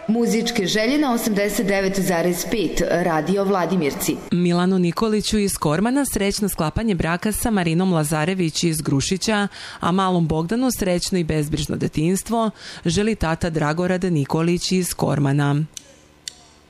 Muzičke želje na 89,5 Radio Vladimirci. Milanu Nikoliću iz Kormana srećno sklapanje braka sa Marinom Lazarević iz Grušića, a malom Bogdanu srećno i bezbrižno detinjstvo želi tata Dragorad Nikolić iz Kormana.